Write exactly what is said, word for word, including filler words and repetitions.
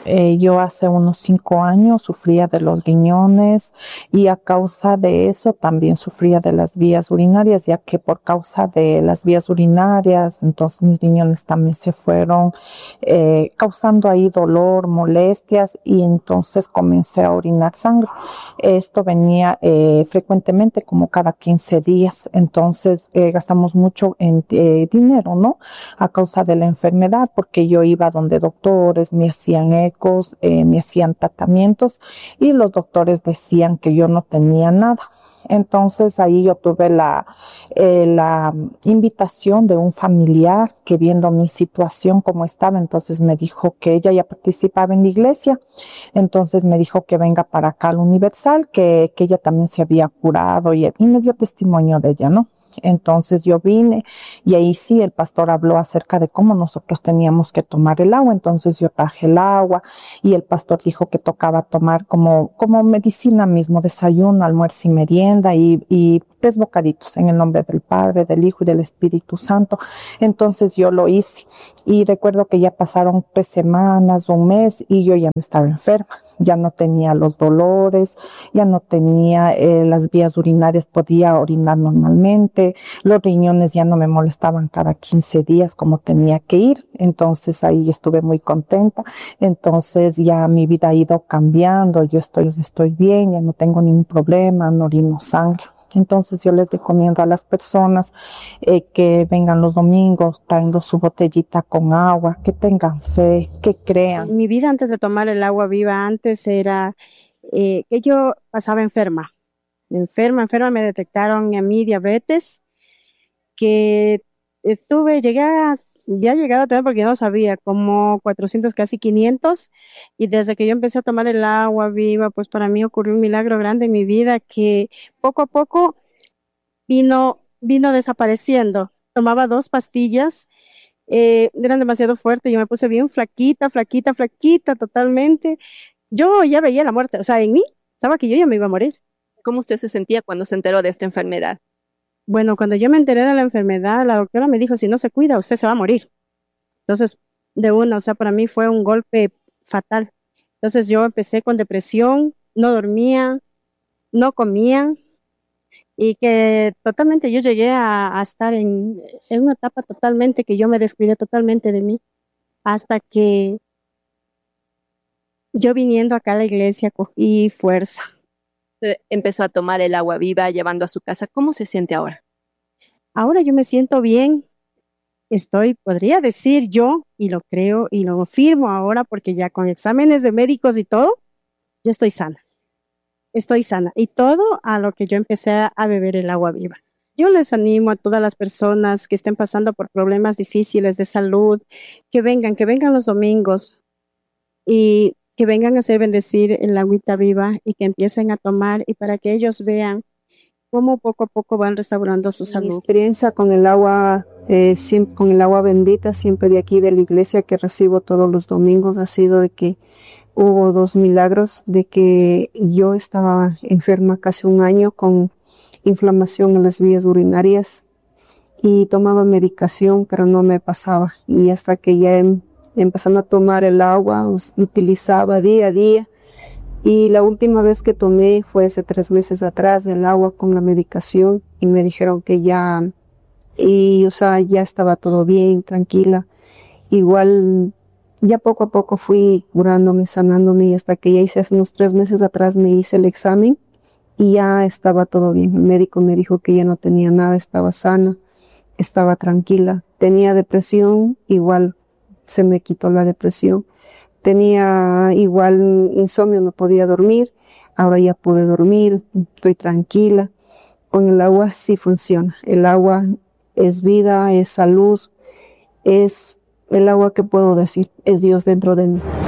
Eh, yo hace unos cinco años sufría de los riñones y a causa de eso también sufría de las vías urinarias, ya que por causa de las vías urinarias, entonces mis riñones también se fueron eh, causando ahí dolor, molestias y entonces comencé a orinar sangre. Esto venía eh, frecuentemente como cada quince días, entonces eh, gastamos mucho en eh, dinero, ¿no? A causa de la enfermedad, porque yo iba donde doctores, me hacían ecos, eh, me hacían tratamientos y los doctores decían que yo no tenía nada. Entonces ahí yo tuve la, eh, la invitación de un familiar que viendo mi situación como estaba, entonces me dijo que ella ya participaba en la iglesia, entonces me dijo que venga para acá al Universal, que, que ella también se había curado y, y me dio testimonio de ella, ¿no? Entonces yo vine y ahí sí el pastor habló acerca de cómo nosotros teníamos que tomar el agua. Entonces yo traje el agua y el pastor dijo que tocaba tomar como, como medicina mismo, desayuno, almuerzo y merienda y, y tres bocaditos en el nombre del Padre, del Hijo y del Espíritu Santo. Entonces yo lo hice y recuerdo que ya pasaron tres semanas, un mes y yo ya no estaba enferma. Ya no tenía los dolores, ya no tenía eh, las vías urinarias, podía orinar normalmente, los riñones ya no me molestaban cada quince días como tenía que ir, entonces ahí estuve muy contenta, entonces ya mi vida ha ido cambiando, yo estoy, estoy bien, ya no tengo ningún problema, no orino sangre. Entonces yo les recomiendo a las personas eh, que vengan los domingos trayendo su botellita con agua, que tengan fe, que crean. Mi vida antes de tomar el agua viva antes era eh, que yo pasaba enferma, enferma, enferma, me detectaron a mí diabetes, que estuve, llegué a, ya llegado a tener porque yo no sabía, como cuatrocientos, casi quinientos, y desde que yo empecé a tomar el agua viva, pues para mí ocurrió un milagro grande en mi vida que poco a poco vino, vino desapareciendo. Tomaba dos pastillas, eh, eran demasiado fuertes, yo me puse bien flaquita, flaquita, flaquita, totalmente. Yo ya veía la muerte, o sea, en mí, estaba que yo ya me iba a morir. ¿Cómo usted se sentía cuando se enteró de esta enfermedad? Bueno, cuando yo me enteré de la enfermedad, la doctora me dijo, si no se cuida, usted se va a morir. Entonces, de una, o sea, para mí fue un golpe fatal. Entonces yo empecé con depresión, no dormía, no comía, y que totalmente yo llegué a, a estar en, en una etapa totalmente que yo me descuidé totalmente de mí, hasta que yo viniendo acá a la iglesia cogí fuerza. Usted empezó a tomar el agua viva llevando a su casa. ¿Cómo se siente ahora? Ahora yo me siento bien, estoy, podría decir yo, y lo creo y lo firmo ahora porque ya con exámenes de médicos y todo, yo estoy sana. Estoy sana. Y todo a lo que yo empecé a beber el agua viva. Yo les animo a todas las personas que estén pasando por problemas difíciles de salud, que vengan, que vengan los domingos y que vengan a hacer bendecir el agüita viva y que empiecen a tomar y para que ellos vean cómo poco a poco van restaurando su salud. Mi experiencia con el agua, eh, siempre, con el agua bendita, siempre de aquí de la iglesia que recibo todos los domingos, ha sido de que hubo dos milagros, de que yo estaba enferma casi un año con inflamación en las vías urinarias y tomaba medicación, pero no me pasaba. Y hasta que ya em, empezando a tomar el agua, utilizaba día a día. Y la última vez que tomé fue hace tres meses atrás el agua con la medicación y me dijeron que ya, y, o sea, ya estaba todo bien, tranquila. Igual ya poco a poco fui curándome, sanándome y hasta que ya hice hace unos tres meses atrás me hice el examen y ya estaba todo bien. El médico me dijo que ya no tenía nada, estaba sana, estaba tranquila. Tenía depresión, igual se me quitó la depresión. Tenía igual insomnio, no podía dormir, ahora ya pude dormir, estoy tranquila. Con el agua sí funciona. El agua es vida, es salud, es el agua que puedo decir, es Dios dentro de mí.